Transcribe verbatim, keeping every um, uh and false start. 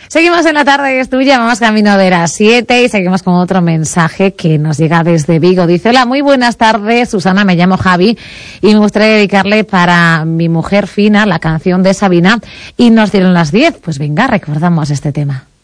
Seguimos en la tarde que es tuya, vamos camino de las siete y seguimos con otro mensaje que nos llega desde Vigo. Dice, hola, muy buenas tardes, Susana, me llamo Javi y me gustaría dedicarle para mi mujer Fina la canción de Sabina y nos dieron las diez. Pues venga, recordamos este tema.